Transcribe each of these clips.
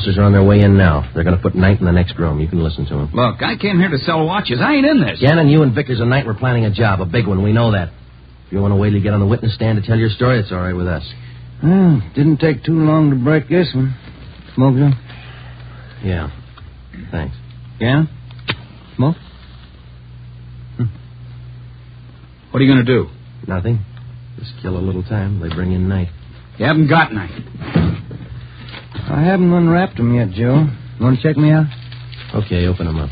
officers are on their way in now. They're going to put Knight in the next room. You can listen to them. Look, I came here to sell watches. I ain't in this. Gannon, you and Vickers and Knight were planning a job, a big one. We know that. If you want to wait till you get on the witness stand to tell your story, it's all right with us. Well, didn't take too long to break this one. Smoke, Joe? Yeah. Thanks. Gannon? Smoke? What are you going to do? Nothing. Just kill a little time. They bring in Knight. You haven't got Knight. I haven't unwrapped them yet, Joe. You want to check me out? Okay, open them up.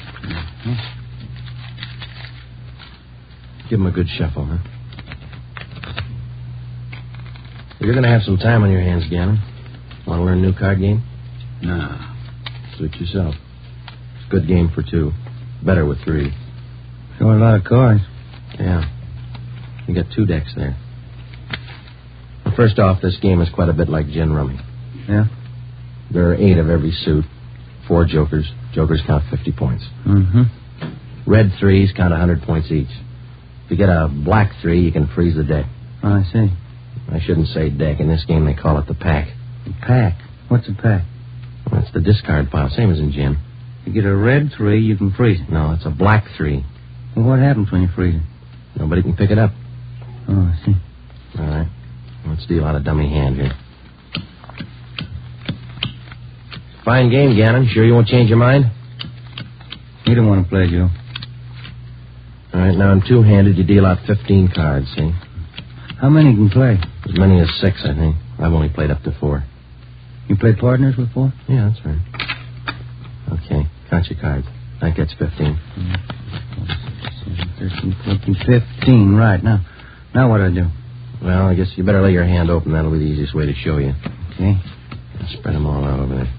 Give them a good shuffle, huh? You're going to have some time on your hands, Gannon. Want to learn a new card game? Nah. Suit yourself. It's a good game for two. Better with three. Sure, a lot of cards. Yeah. You got 2 decks there. Well, first off, this game is quite a bit like gin rummy. Yeah? There are 8 of every suit. 4 jokers. Jokers count 50 points. Mm-hmm. Red 3s count 100 points each. If you get a black 3, you can freeze the deck. Oh, I see. I shouldn't say deck. In this game, they call it the pack. The pack? What's a pack? Well, it's the discard pile, same as in gin. You get a red 3, you can freeze it. No, it's a black 3. Well, what happens when you freeze it? Nobody can pick it up. Oh, I see. All right. Let's deal out a dummy hand here. Fine game, Gannon. Sure you won't change your mind? You don't want to play, Joe. All right, now in 2-handed, you deal out 15 cards, see? How many can play? As many as 6, I think. I've only played up to 4. You play partners with 4? Yeah, that's right. Okay, count your cards. That gets 15. 13, 14, 15. Right. Now what do I do? Well, I guess you better lay your hand open. That'll be the easiest way to show you. Okay. Spread them all out over there.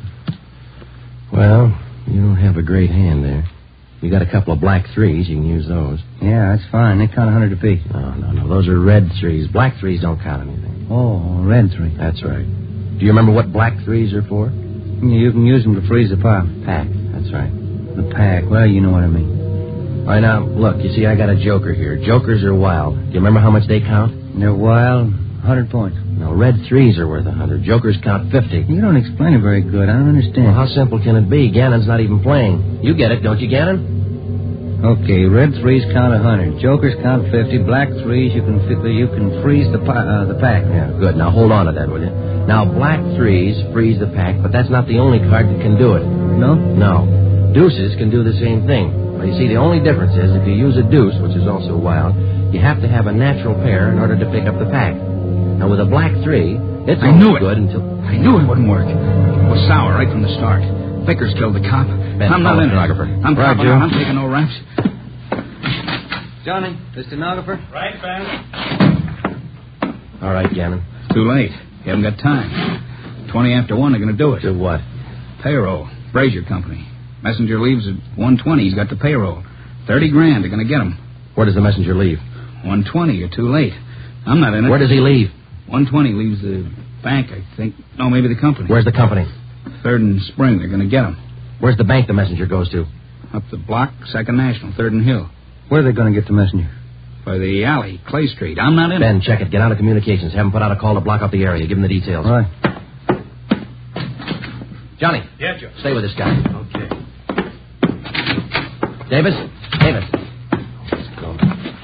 Well, you don't have a great hand there. You got a couple of black 3s. You can use those. Yeah, that's fine. They count 100 apiece. No. Those are red 3s. Black 3s don't count anything. Oh, red 3. That's right. Do you remember what black 3s are for? You can use them to freeze the pile. Pack. That's right. The pack. Well, you know what I mean. All right, now, look, you see, I got a joker here. Jokers are wild. Do you remember how much they count? They're wild. 100 points. No, red 3s are worth 100. Jokers count 50. You don't explain it very good. I don't understand. Well, how simple can it be? Gannon's not even playing. You get it, don't you, Gannon? Okay, red 3s count 100. Jokers count 50. Black 3s, you can freeze the pack. Yeah, good. Now, hold on to that, will you? Now, black 3s freeze the pack, but that's not the only card that can do it. No? No. Deuces can do the same thing. But you see, the only difference is if you use a deuce, which is also wild, you have to have a natural pair in order to pick up the pack. Now, with a black 3, it's only good until... I knew it wouldn't work. It was sour right from the start. Vickers killed the cop. I'm not in it. I'm dropping out. I'm taking no raps. Johnny, the stenographer? Right, Ben. All right, Gannon. Too late. You haven't got time. 20 after 1, they're going to do it. Do what? Payroll. Brazier Company. Messenger leaves at 1:20. He's got the payroll. 30 grand. They're going to get him. Where does the messenger leave? 1:20. You're too late. I'm not in it. Where does he leave? 1:20 leaves the bank, I think. No, maybe the company. Where's the company? 3rd and Spring. They're going to get him. Where's the bank the messenger goes to? Up the block, 2nd National, 3rd and Hill. Where are they going to get the messenger? By the alley, Clay Street. I'm not in it. Ben, check it. Get out of communications. Have him put out a call to block up the area. Give him the details. All right. Johnny. Yeah, Joe. Stay with this guy. Okay. Davis. Let's go.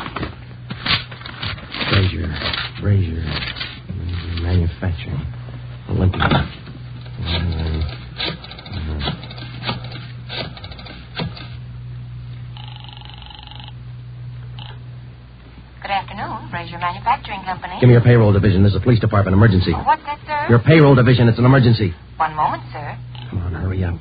Brazier. Manufacturing. Olympia. Good afternoon, Brazier Manufacturing Company. Give me your payroll division. This is a police department emergency. What's that, sir? Your payroll division. It's an emergency. One moment, sir. Come on, hurry up.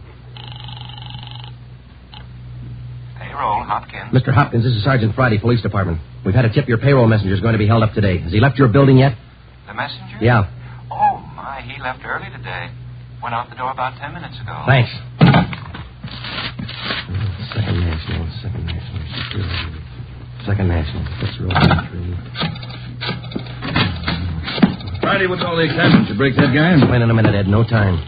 Payroll, Hopkins. Mr. Hopkins, this is Sergeant Friday, Police Department. We've had a tip your payroll messenger is going to be held up today. Has he left your building yet? The messenger? Yeah. Oh, my, he left early today. Went out the door about 10 minutes ago. Thanks. Second National. That's real country. Friday, what's all the excitement? You break that guy? Explain in a minute, Ed. No time.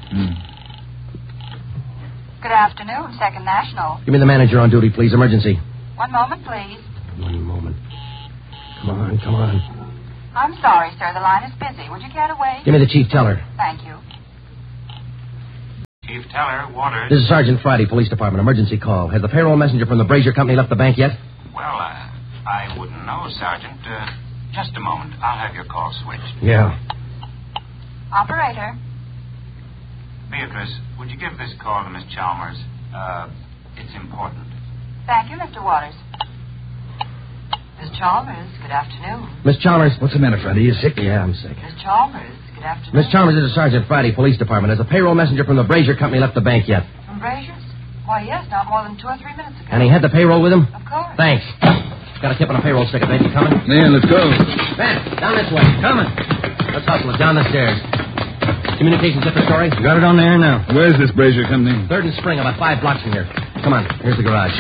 Good afternoon, 2nd National. Give me the manager on duty, please. Emergency. One moment, please. One moment. Come on. I'm sorry, sir. The line is busy. Would you care to wait? Give me the chief teller. Thank you. Chief Teller, Waters. This is Sergeant Friday, Police Department. Emergency call. Has the payroll messenger from the Brazier Company left the bank yet? Well, I wouldn't know, Sergeant. Just a moment. I'll have your call switched. Yeah. Operator. Beatrice, would you give this call to Miss Chalmers? It's important. Thank you, Mr. Waters. Miss Chalmers, good afternoon. Miss Chalmers. What's the matter, Friday? You sick? Yeah, I'm sick. Miss Chalmers, good afternoon. Miss Chalmers, this is Sergeant Friday, Police Department. Has the payroll messenger from the Brazier Company left the bank yet? From Brazier's? Why, yes, not more than 2 or 3 minutes ago. And he had the payroll with him? Of course. Thanks. Got a tip on a payroll sticker, Ben. You coming? Yeah, let's go. Ben, down this way. Coming. Let's hustle it. Down the stairs. Communications Repertory? Got it on there now. Where's this Brazier Company? 3rd and Spring, about 5 blocks from here. Come on. Here's the garage.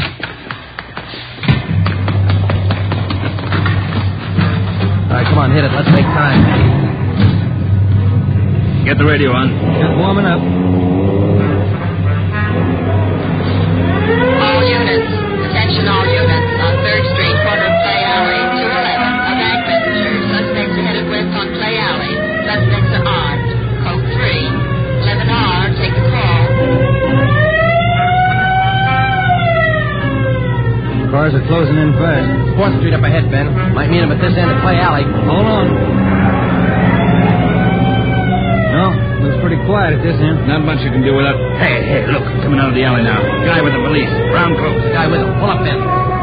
All right, come on, hit it. Let's make time. Get the radio on. Just warming up. All units. Attention all units. On 3rd Street, corner of Clay Alley, 211. A bank messenger. Suspects are headed west on Clay Alley. Suspects are armed. Code 3. 11R. Take the call. Cars are closing in fast. 4th Street up ahead, Ben. Might meet him at this end of Clay Alley. Hold on. No, looks pretty quiet at this end. Not much you can do without... Hey, look. Coming out of the alley now. Guy with the police. Brown coat. Guy with him. Pull up, Ben.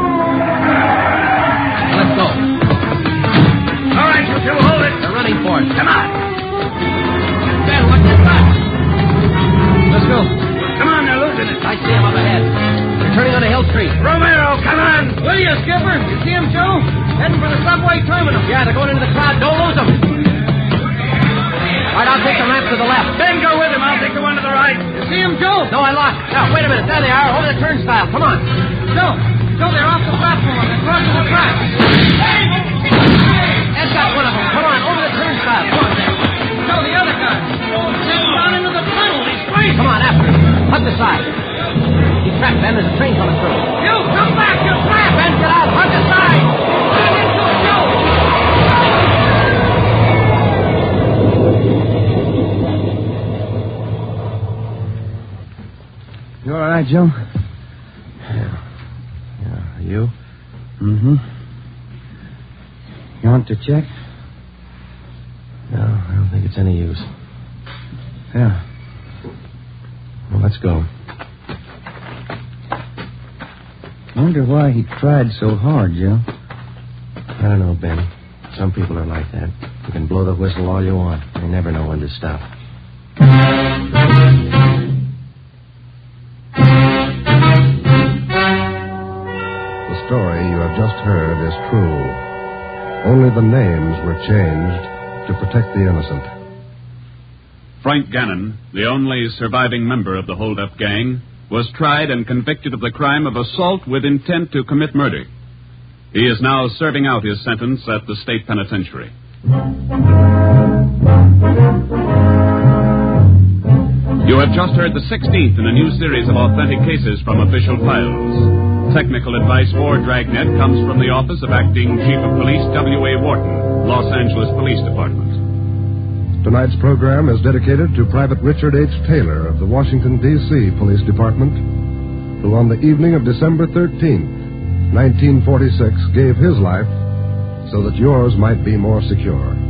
Now, let's go. All right, you two, hold it. They're running for it. Come on. Ben, what's this about? Let's go. Come on, they're losing it. I see him up ahead. They're turning onto Hill Street. Romero, come on. Will you, Skipper? You see him, Joe? Heading for the subway terminal. Yeah, they're going into the crowd. Don't lose them. All right, I'll take the ramp to the left. Ben, go with him. I'll take the one to the right. You see him, Joe? No, I lost. Now, wait a minute. There they are, over the turnstile. Come on. Joe, they're off the platform. They're crossing the track. Ed's got one of them. Come on, over the turnstile. Come on, Ben. Joe, the other guy. Heading down into the tunnel. He's free. Come on, after him. Hug the side. He's trapped, Ben. There's a train coming through. You, come back. You're trapped. Ben, get out. Hug the side. Get into it, Joe. You all right, Joe? Yeah. You? Mm-hmm. You want to check? No, I don't think it's any use. Yeah. Well, let's go. Wonder why he tried so hard, Joe. I don't know, Ben. Some people are like that. You can blow the whistle all you want. They never know when to stop. The story you have just heard is true. Only the names were changed to protect the innocent. Frank Gannon, the only surviving member of the hold-up gang, was tried and convicted of the crime of assault with intent to commit murder. He is now serving out his sentence at the state penitentiary. You have just heard the 16th in a new series of authentic cases from official files. Technical advice for Dragnet comes from the Office of Acting Chief of Police W.A. Wharton, Los Angeles Police Department. Tonight's program is dedicated to Private Richard H. Taylor of the Washington, D.C. Police Department, who on the evening of December 13th, 1946, gave his life so that yours might be more secure.